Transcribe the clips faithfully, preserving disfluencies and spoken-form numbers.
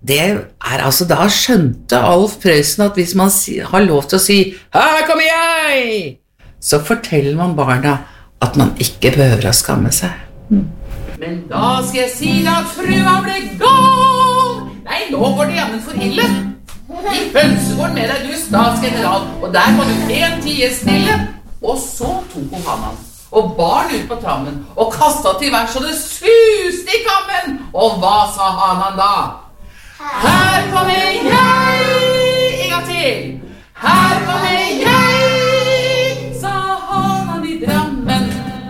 det er altså, da skjønte Alf Prøysen at hvis man har lov til å si «Her kommer jeg!», så forteller man barna at man ikke behøver å skamme seg. Mm. Men da skal jeg si deg at frua ble gal! Nei, nå går det jammen for ille. I hønsegården med deg, du statsgeneral, og der må du en tie stille. Og så tok hun han og barn ut på trammen, og kastet til vær så det suste i kammen. Og hva sa han han da? Her kommer jeg, en gang til. Her kommer jeg, sa han han i Drammen.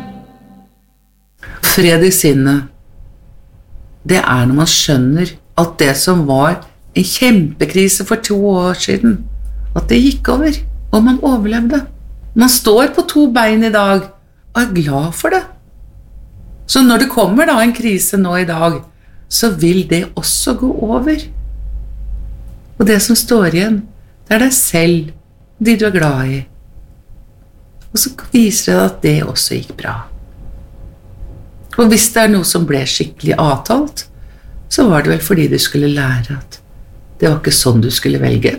Fred i sinnet, det er når man skjønner at det som var en kjempekrise for to år siden, at det gikk over, og man overlevde. Man står på to bein i dag, og er glad for det. Så når det kommer da en krise nå i dag, så vil det også gå over. Og det som står igjen, det er deg selv, de du er glad i. Og så viser det at det også gikk bra. Og hvis det er noe som ble skikkelig avtalt, så var det vel fordi du skulle lære at det var ikke sånn du skulle velge.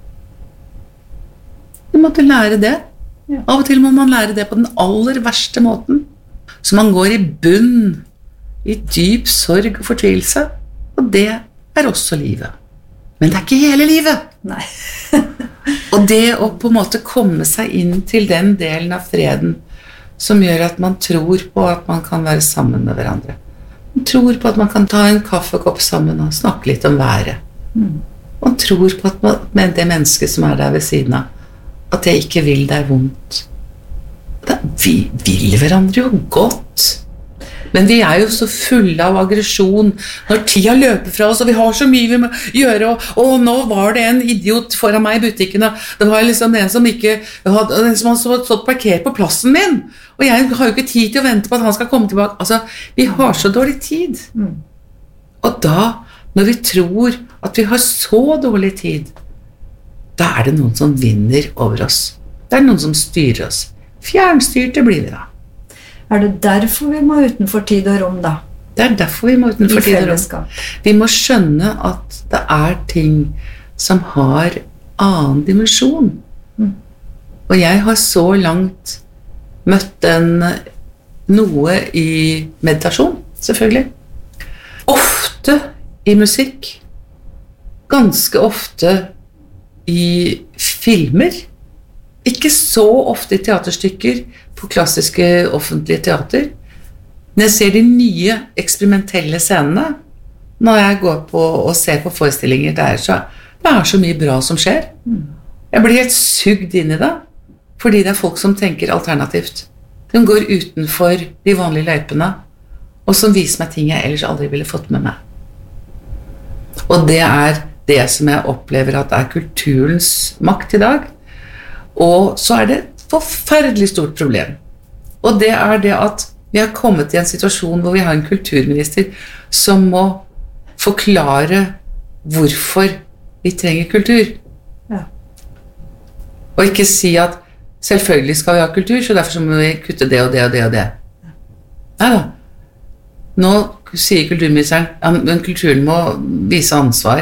Du måtte lære det. Ja. Av og til må man lære det på den aller verste måten. Så man går i bunn, i dyp sorg og fortvilelse. Og det er også livet. Men det er ikke hele livet. Nei. Og det å på en måte komme seg inn til den delen av freden som gjør at man tror på at man kan være sammen med hverandre. Man tror på at man kan ta en kaffekopp sammen og snakke litt om været. Mm. Man tror på at man, med det mennesket som er der ved siden av, at det ikke vil deg vondt. Da, vi vil hverandre jo godt. Men vi er jo så fulle av aggresjon når tida løper fra oss, og vi har så mye vi må gjøre, og, og nå var det en idiot foran meg i butikken, og det var liksom en som ikke hadde, en som hadde stått parkert på plassen min, og jeg har jo ikke tid til å vente på at han skal komme tilbake. Altså, vi har så dårlig tid. Mm. Og da, når vi tror at vi har så dårlig tid, da er det noen som vinner over oss. Det er noen som styrer oss. Fjernstyrte blir vi da. Er det derfor vi må utenfor tid og rom da? Det er derfor vi må utenfor tid og rom. Vi må skjønne at det er ting som har annen dimensjon. Mm. Og jeg har så langt møtt en, noe i meditasjon, selvfølgelig. Ofte i musikk. Ganske ofte i filmer. Ikke så ofte i teaterstykker på klassiske offentlige teater. Når jeg ser de nye eksperimentelle scenene, når jeg går på og ser på forestillinger der, så det er så mye bra som skjer. Jeg blir helt sugd inn i det, fordi det er folk som tenker alternativt. De går utenfor de vanlige løypene, og som viser meg ting jeg ellers aldri ville fått med meg. Og det er det som jeg opplever at er kulturens makt i dag. Og så er det et forferdelig stort problem. Og det er det at vi har kommet i en situasjon hvor vi har en kulturminister som må forklare hvorfor vi trenger kultur. Ja. Og ikke si at selvfølgelig skal vi ha kultur, så derfor så må vi kutte det og det og det og det. Neida. Nå sier kulturministeren at ja, kulturen må vise ansvar.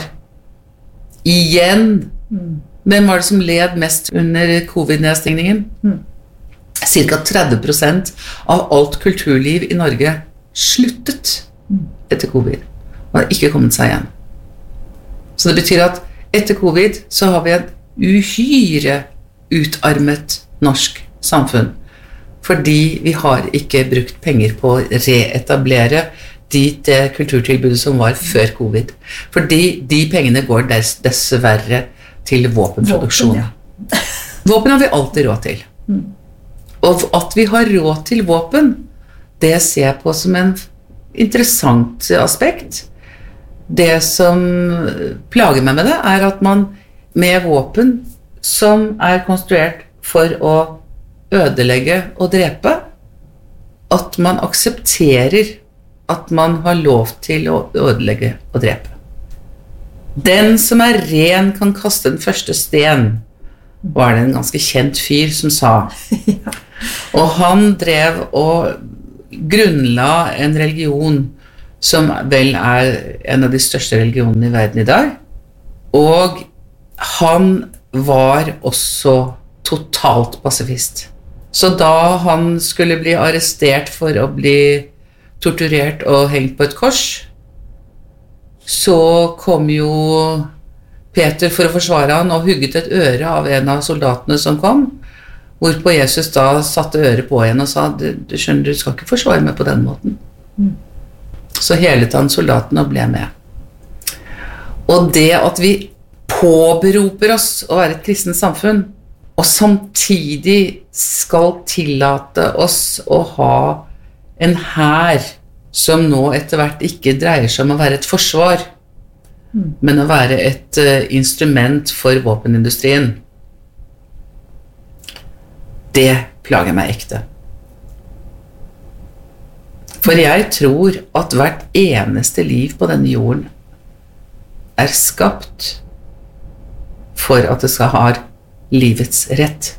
Igjen. Mm. Hvem var det som led mest under covid-nedstengningen? Mm. Cirka tretti prosent av alt kulturliv i Norge sluttet mm. etter covid, og har ikke kommet seg igjen. Så det betyr at etter covid så har vi et uhyre utarmet norsk samfunn, fordi vi har ikke brukt penger på å reetablere dit det kulturtilbudet som var før covid. Fordi de pengene går dess, dessverre til våpenproduksjon. Våpen, ja. Våpen har vi alltid råd til. Mm. Og at vi har råd til våpen, det ser jeg på som en interessant aspekt. Det som plager meg med det, er at man med våpen som er konstruert for å ødelegge og drepe, at man aksepterer at man har lov til å ødelegge og drepe. Den som er ren kan kaste den første sten, var det en ganske kjent fyr som sa. Ja. Og han drev og grunnla en religion som vel er en av de største religionene i verden i dag. Og han var også totalt pasifist. Så da han skulle bli arrestert for å bli torturert og hengt på et kors, så kom jo Peter for å forsvare han og hugget et øre av en av soldatene som kom, hvorpå Jesus da satte øret på henne og sa, du, du skjønner, du skal ikke forsvare meg på den måten. Mm. Så helet han soldaten og ble med. Og det at vi påberoper oss å være et kristent samfunn, og samtidig skal tillate oss å ha en hær som nå etter hvert ikke dreier seg om å være et forsvar, mm. men å være et uh, instrument for våpenindustrien. Det plager meg ekte. For jeg tror at hvert eneste liv på denne jorden er skapt for at det skal ha livets rett.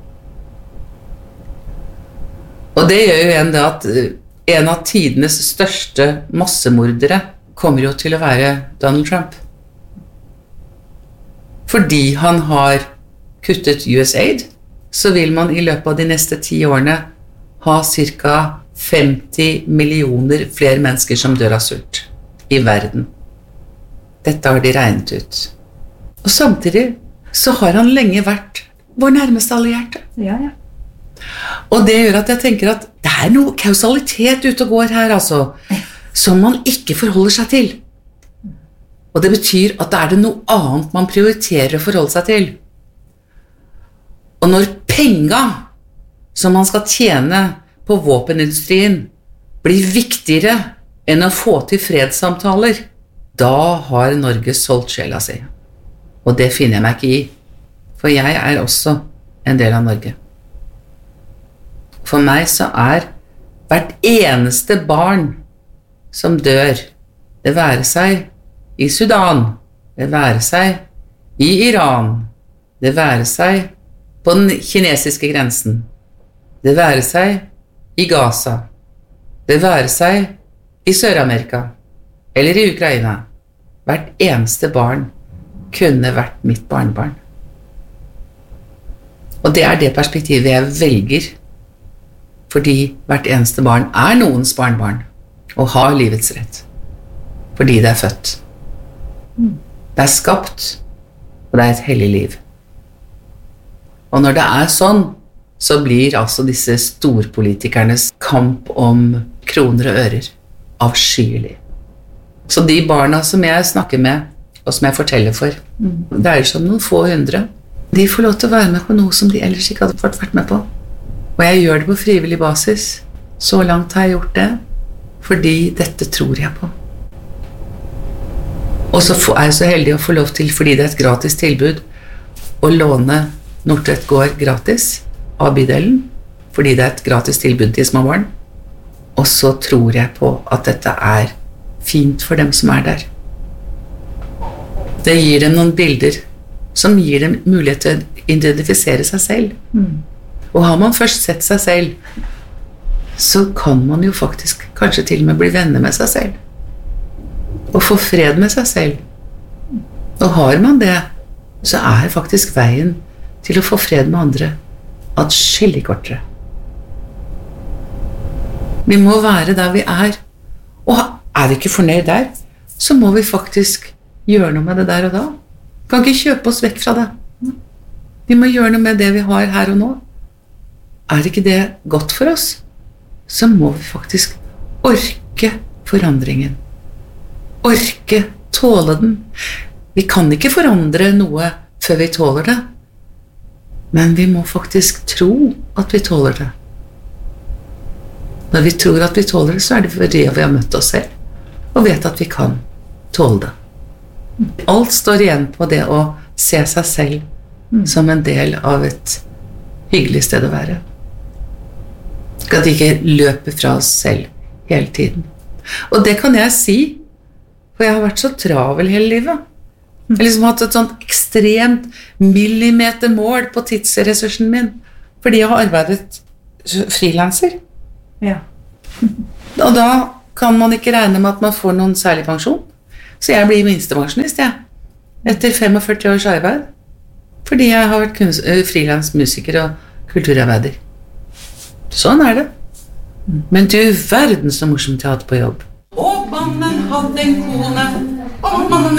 Og det gjør jo igjen det at en av tidenes største massemordere kommer jo til å være Donald Trump. Fordi han har kuttet U S A I D, så vil man i løpet av de neste ti årene ha cirka femti millioner flere mennesker som dør av sult i verden. Dette har de regnet ut. Og samtidig så har han lenge vært vår nærmeste allierte. Ja, ja. Og det gjør at jeg tenker at det er noe kausalitet ute og går her, altså, som man ikke forholder seg til. Og det betyr at det er det noe annet man prioriterer å forholde seg til. Og når penga som man skal tjene på våpenindustrien blir viktigere enn å få til fredssamtaler, da har Norge solgt sjela si. Og det finner jeg meg ikke i, for jeg er også en del av Norge. For meg så er hvert eneste barn som dør, det være seg i Sudan, det være seg i Iran, det være seg på den kinesiske grensen, det være seg i Gaza, det være seg i Sør-Amerika eller i Ukraina. Hvert eneste barn kunne vært mitt barnebarn. Og det er det perspektivet jeg velger, fordi hvert eneste barn er noens barnebarn og har livets rett, fordi det er født. Det er skapt, og det er et hellig liv. Og når det er sånn, så blir altså disse storpolitikernes kamp om kroner og ører avskyelig. Så de barna som jeg snakker med, og som jeg forteller for, mm. det er som noen få hundre, de får lov til å være med på noe som de ellers ikke hadde fått vært med på. Og jeg gjør det på frivillig basis. Så langt har jeg gjort det, fordi dette tror jeg på. Og så er jeg så heldig å få lov til, fordi det er et gratis tilbud, å låne Nordtvedt gård gratis av bydelen, fordi det er et gratis tilbud til små barn. Og så tror jeg på at dette er fint for dem som er der. Det gir dem noen bilder som gir dem mulighet til å identifisere seg selv. Mm. Og har man først sett seg selv, så kan man jo faktisk kanskje til og med bli venner med seg selv. Og få fred med seg selv. Og har man det, så er faktisk veien til å få fred med andre atskillig kortere. Vi må være der vi er. Og er vi ikke fornøyd der, så må vi faktisk gjøre noe med det der og da. Kan ikke kjøpe oss vekk fra det. Vi må gjøre noe med det vi har her og nå. Er ikke det godt for oss, så må vi faktisk orke forandringen. Orke tåle den. Vi kan ikke forandre noe før vi tåler det. Men vi må faktisk tro at vi tåler det. Når vi tror at vi tåler det, så er det fordi vi har møtt oss selv, og vet at vi kan tåle det. Alt står igjen på det å se seg selv mm. som en del av et hyggelig sted å være. At de ikke løper fra oss selv hele tiden. Og det kan jeg si, for jeg har vært så travel hele livet. Jeg har liksom hatt et sånt ekstremt millimetermål på tidsressursen min, fordi jeg har arbeidet freelancer. Ja. Og da kan man ikke regne med at man får noen særlig pensjon. Så jeg blir minstepensjonist, jeg. Etter førtifem års arbeid. Fordi jeg har vært kunst- frilans musiker og kulturarbeider. Sånn er det. Men du verden så morsomt jeg hadde på jobb. Og mannen hadde en kone, og mannen